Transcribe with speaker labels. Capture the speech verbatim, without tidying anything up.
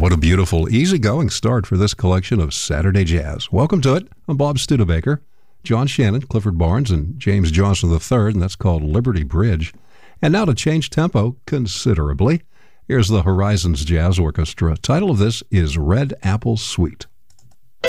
Speaker 1: what a beautiful, easygoing start for this collection of Saturday Jazz. Welcome to it. I'm Bob Studebaker, John Shannon, Clifford Barnes, and James Johnson the third, and that's called Liberty Bridge. And now to change tempo considerably, here's the Horizons Jazz Orchestra. Title of this is Red Apple Suite.